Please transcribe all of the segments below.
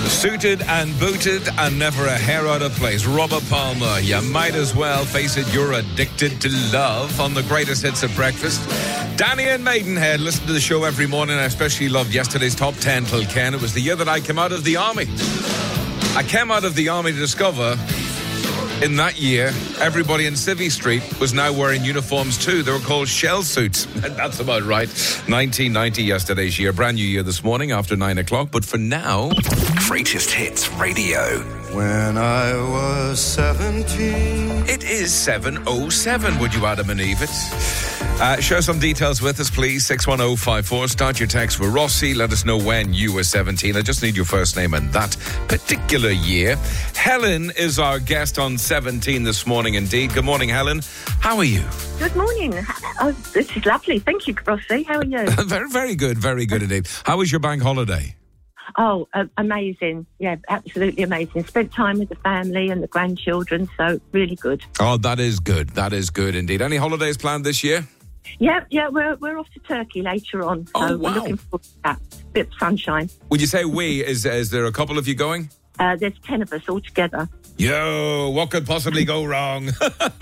Suited and booted and never a hair out of place. Robert Palmer, you might as well face it, you're addicted to love on the greatest hits of breakfast. Danny and Maidenhead, listen to the show every morning. I especially loved yesterday's Top 10 till Ken. It was the year that I came out of the army. I came out of the army to discover in that year, everybody in Civvy Street was now wearing uniforms too. They were called shell suits. That's about right. 1990 yesterday's year. Brand new year this morning after 9 o'clock. But for now... Greatest Hits Radio. When I was 17. It is 7:07. Would you Adam and Eve it? Share some details with us, please. 61054. Start your text with Rossi. Let us know when you were 17. I just need your first name and that particular year. Helen is our guest on 17 this morning indeed. Good morning, Helen. How are you? Good morning. Oh, this is lovely. Thank you, Rossi. How are you? Very good. Very good indeed. How was your bank holiday? Oh, amazing. Yeah, absolutely amazing. Spent time with the family and the grandchildren, so really good. Oh, that is good. That is good indeed. Any holidays planned this year? Yeah, we're off to Turkey later on, so wow. We're looking forward to that. Bit of sunshine. Would you say we? Is there a couple of you going? There's 10 of us all together. Yo, what could possibly go wrong?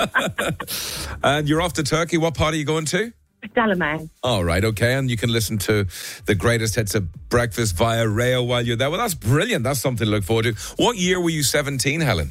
And you're off to Turkey. What part are you going to? Dalaman. All right, okay. And you can listen to the greatest hits of breakfast via rail while you're there. Well, that's brilliant. That's something to look forward to. What year were you 17, Helen?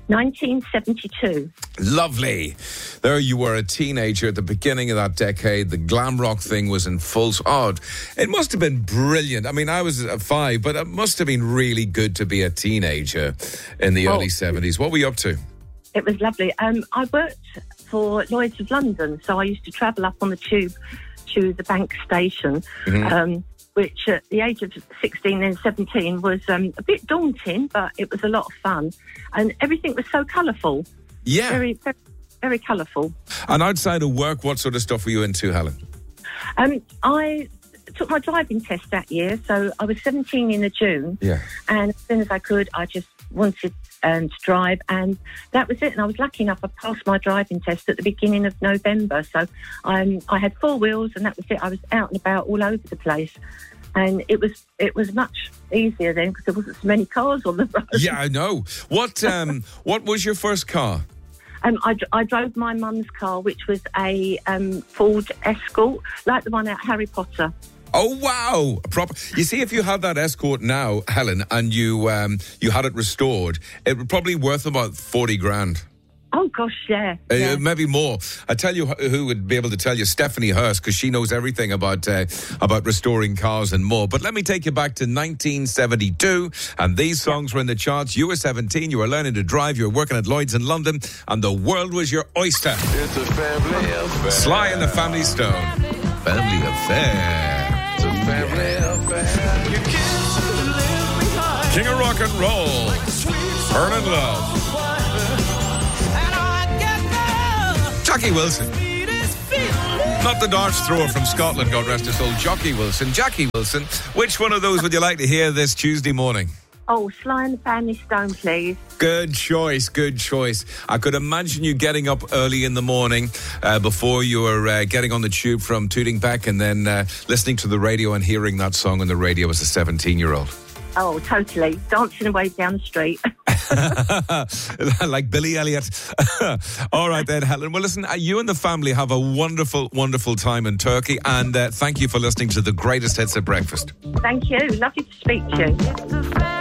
1972. Lovely. There you were, a teenager at the beginning of that decade. The glam rock thing was in full... Oh, it must have been brilliant. I mean, I was 5, but it must have been really good to be a teenager in the early 70s. What were you up to? It was lovely. I worked for Lloyd's of London, so I used to travel up on the tube to the bank station, which at the age of 16 and 17 was a bit daunting, but it was a lot of fun. And everything was so colourful. Yeah. Very, very, very colourful. And outside of work, what sort of stuff were you into, Helen? I took my driving test that year, so I was 17 in June. Yeah. And as soon as I could, I just wanted to drive, and that was it. And I was lucky enough, I passed my driving test at the beginning of November. So I had 4 wheels, and that was it. I was out and about all over the place. And it was much easier then because there wasn't so many cars on the road. Yeah, I know. What was your first car? I drove my mum's car, which was a Ford Escort, like the one at Harry Potter. Oh, wow. You see, if you had that Escort now, Helen, and you had it restored, it would probably be worth about 40 grand. Oh, gosh, yeah. Maybe more. I tell you who would be able to tell you, Stephanie Hurst, because she knows everything about restoring cars and more. But let me take you back to 1972, and these songs were in the charts. You were 17, you were learning to drive, you were working at Lloyd's in London, and the world was your oyster. It's a family affair. Sly and the Family Stone. Family affair. It's a family affair. King of rock and roll. Burning Love. Jackie Wilson. Not the darts thrower from Scotland, God rest his soul, Jackie Wilson. Jackie Wilson, which one of those would you like to hear this Tuesday morning? Oh, Sly and the Family Stone, please. Good choice, good choice. I could imagine you getting up early in the morning before you were getting on the tube from Tooting Beck and then listening to the radio and hearing that song on the radio as a 17-year-old. Oh, totally. Dancing away down the street. Like Billy Elliot. All right then, Helen. Well, listen, you and the family have a wonderful, wonderful time in Turkey, and thank you for listening to the greatest hits at breakfast. Thank you. Lovely to speak to you.